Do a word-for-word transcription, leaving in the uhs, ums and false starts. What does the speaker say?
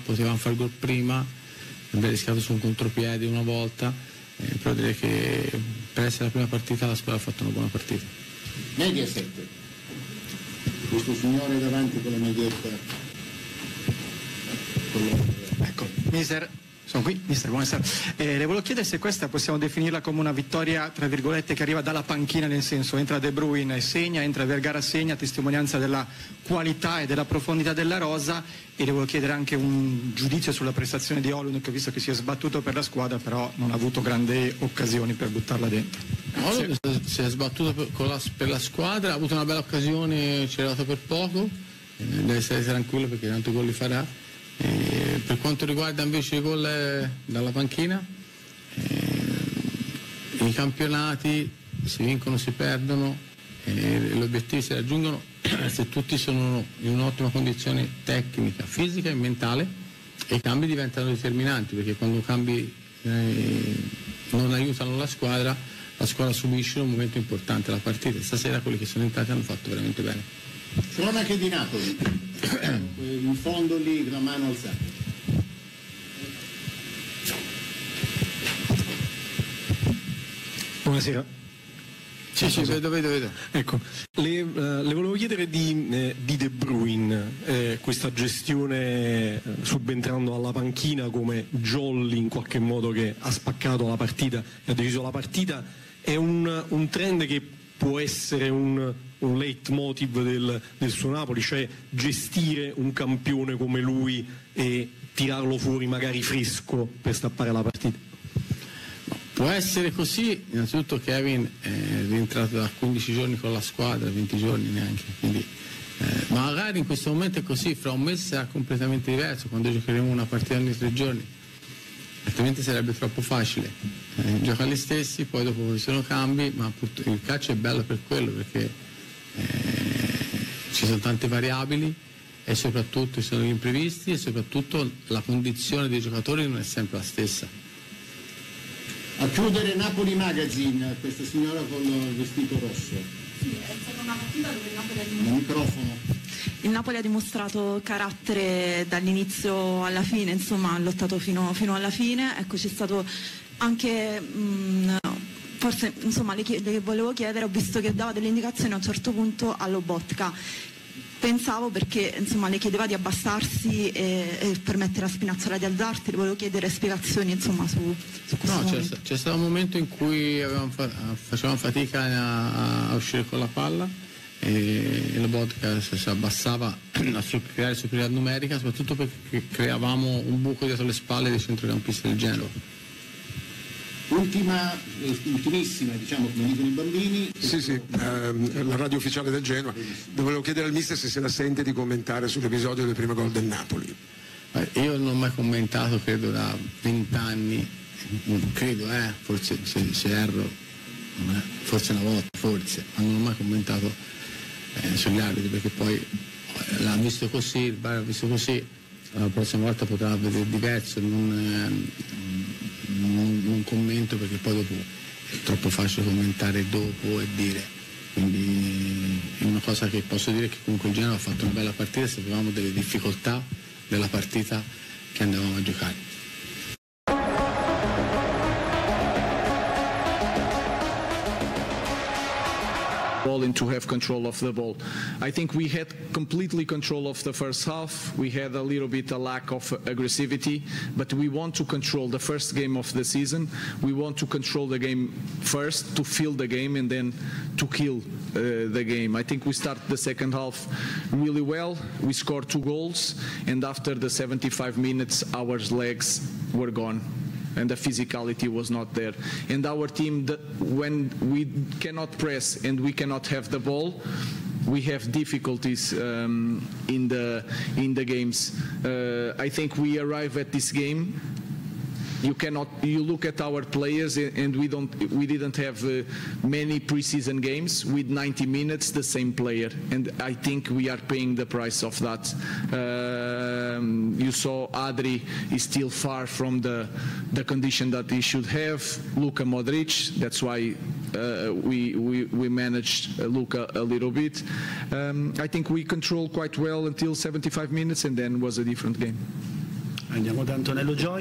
potevamo fare gol prima, abbiamo rischiato su un contropiede una volta, eh, però direi che per essere la prima partita la squadra ha fatto una buona partita. Mediaset, questo signore davanti con la maglietta, ecco, mister, sono qui, mister, buonasera. Eh, le volevo chiedere se questa possiamo definirla come una vittoria, tra virgolette, che arriva dalla panchina, nel senso entra De Bruyne e segna, entra Vergara segna, testimonianza della qualità e della profondità della rosa, e le volevo chiedere anche un giudizio sulla prestazione di Olun, che ho visto che si è sbattuto per la squadra, però non ha avuto grandi occasioni per buttarla dentro. Olun si, si è sbattuto per, con la, per la squadra, ha avuto una bella occasione, ci è arrivato per poco, eh, deve stare tranquillo perché tanto gol li farà. Eh, per quanto riguarda invece i gol eh, dalla panchina, eh, i campionati si vincono, si perdono, eh, gli obiettivi si raggiungono se tutti sono in un'ottima condizione tecnica, fisica e mentale, e i cambi diventano determinanti, perché quando cambi eh, non aiutano la squadra, la squadra subisce un momento importante della partita. Stasera quelli che sono entrati hanno fatto veramente bene. Cronache di Napoli, in fondo lì la mano alzata. Buonasera. Sì, sì, vedo, vedo, vedo. Ecco, le, uh, le volevo chiedere di, eh, di De Bruyne, eh, questa gestione eh, subentrando alla panchina come jolly in qualche modo, che ha spaccato la partita e ha deciso la partita, è un, un trend che può essere un, un leitmotiv del, del suo Napoli, cioè gestire un campione come lui e tirarlo fuori magari fresco per stappare la partita? Può essere così, innanzitutto Kevin è rientrato da quindici giorni con la squadra, venti giorni neanche, quindi, eh, ma magari in questo momento è così, fra un mese sarà completamente diverso, quando giocheremo una partita ogni tre giorni, altrimenti sarebbe troppo facile. Eh, gioca gli stessi, poi dopo ci sono cambi, ma il calcio è bello per quello, perché eh, ci sono tante variabili e soprattutto ci sono gli imprevisti, e soprattutto la condizione dei giocatori non è sempre la stessa. A chiudere Napoli Magazine, questa signora con il vestito rosso. Sì, è stata una partita dove il Napoli ha Il dimostrato, microfono. il Napoli ha dimostrato carattere dall'inizio alla fine, insomma ha lottato fino, fino alla fine. Ecco, c'è stato anche mh, forse, insomma, le, chied- le volevo chiedere, ho visto che dava delle indicazioni a un certo punto a Lobotka. Pensavo, perché insomma le chiedeva di abbassarsi e, e permettere a Spinazzola di alzarsi, le volevo chiedere spiegazioni insomma su, su questo. No, c'è, c'è stato un momento in cui avevamo fa- facevamo fatica a, a uscire con la palla, e la Lobotka si abbassava a creare superiorità numerica, soprattutto perché creavamo un buco dietro le spalle dei centrocampisti del Genova. Ultima, ultimissima, diciamo, come dicono i bambini. Sì, sì, ehm, la radio ufficiale del Genoa. Volevo chiedere al mister se se la sente di commentare sull'episodio del primo gol del Napoli. Eh, io non ho mai commentato, credo da vent'anni, credo, eh, forse se, se erro, eh, forse una volta, forse, ma non ho mai commentato eh, sugli arbitri, perché poi eh, l'ha visto così, il bar l'ha visto così, la prossima volta potrà vedere diverso, non, eh, non, non commento, perché poi dopo è troppo facile commentare dopo e dire, quindi è una cosa che posso dire, che comunque il Genoa ha fatto una bella partita, sapevamo delle difficoltà della partita che andavamo a giocare. And to have control of the ball. I think we had completely control of the first half. We had a little bit a lack of aggressivity, but we want to control the first game of the season. We want to control the game first, to feel the game, and then to kill uh, the game. I think we start the second half really well. We scored two goals, and after the seventy-five minutes, our legs were gone, and the physicality was not there. And our team, the, when we cannot press and we cannot have the ball, we have difficulties um, in the in the games. Uh, I think we arrive at this game. You cannot. You look at our players, and we don't. We didn't have uh, many preseason games with ninety minutes, the same player, and I think we are paying the price of that. Um, you saw Adri is still far from the the condition that he should have. Luka Modric. That's why uh, we we we managed Luka a little bit. Um, I think we controlled quite well until seventy-five minutes, and then was a different game. Andiamo da Antonello Gioia.